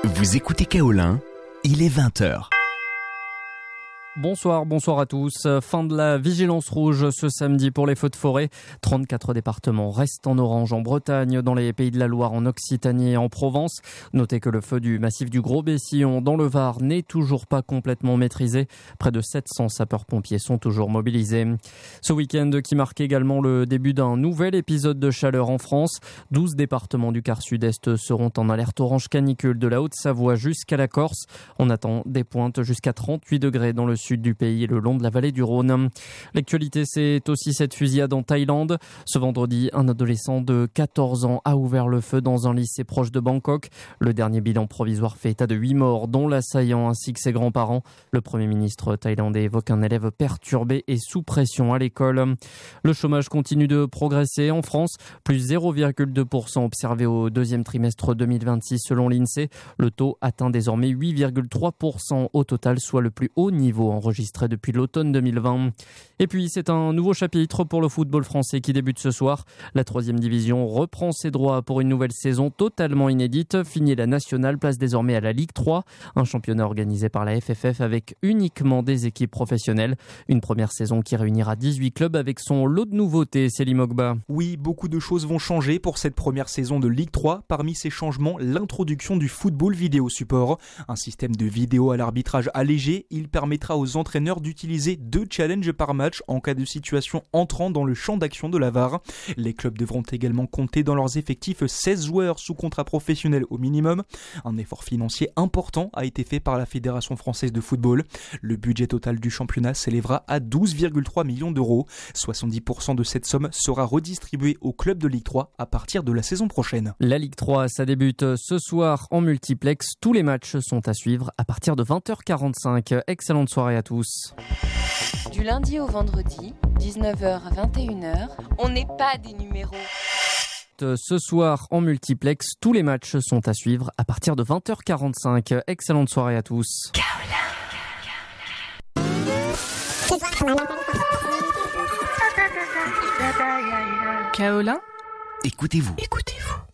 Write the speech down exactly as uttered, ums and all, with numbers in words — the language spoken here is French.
Vous écoutez Kaolin, il est vingt heures. Bonsoir, bonsoir à tous. Fin de la vigilance rouge ce samedi pour les feux de forêt. trente-quatre départements restent en orange en Bretagne, dans les Pays de la Loire, en Occitanie et en Provence. Notez que le feu du massif du Gros-Bessillon dans le Var n'est toujours pas complètement maîtrisé. Près de sept cents sapeurs-pompiers sont toujours mobilisés. Ce week-end qui marque également le début d'un nouvel épisode de chaleur en France. douze départements du quart sud-est seront en alerte orange canicule de la Haute-Savoie jusqu'à la Corse. On attend des pointes jusqu'à trente-huit degrés dans le sud du pays et le long de la vallée du Rhône. L'actualité, c'est aussi cette fusillade en Thaïlande. Ce vendredi, un adolescent de quatorze ans a ouvert le feu dans un lycée proche de Bangkok. Le dernier bilan provisoire fait état de huit morts, dont l'assaillant ainsi que ses grands-parents. Le Premier ministre thaïlandais évoque un élève perturbé et sous pression à l'école. Le chômage continue de progresser en France, plus zéro virgule deux pour cent observé au deuxième trimestre deux mille vingt-six selon l'INSEE. Le taux atteint désormais huit virgule trois pour cent au total, soit le plus haut niveau enregistré depuis l'automne deux mille vingt. Et puis c'est un nouveau chapitre pour le football français qui débute ce soir. La troisième division reprend ses droits pour une nouvelle saison totalement inédite. Fini la nationale, place désormais à la Ligue trois, un championnat organisé par la F F F avec uniquement des équipes professionnelles. Une première saison qui réunira dix-huit clubs avec son lot de nouveautés, Célim Ogba. Oui, beaucoup de choses vont changer pour cette première saison de Ligue trois. Parmi ces changements, l'introduction du football vidéo support. Un système de vidéo à l'arbitrage allégé, il permettra aux entraîneurs d'utiliser deux challenges par match en cas de situation entrant dans le champ d'action de la V A R. Les clubs devront également compter dans leurs effectifs seize joueurs sous contrat professionnel au minimum. Un effort financier important a été fait par la Fédération française de football. Le budget total du championnat s'élèvera à douze virgule trois millions d'euros. soixante-dix pour cent de cette somme sera redistribuée aux clubs de Ligue trois à partir de la saison prochaine. La Ligue trois, ça débute ce soir en multiplex. Tous les matchs sont à suivre à partir de vingt heures quarante-cinq. Excellente soirée à tous. Du lundi au vendredi, dix-neuf heures à vingt et une heures, on n'est pas des numéros. Ce soir en multiplex, tous les matchs sont à suivre à partir de vingt heures quarante-cinq. Excellente soirée à tous. Kaolin, Écoutez-vous. écoutez-vous.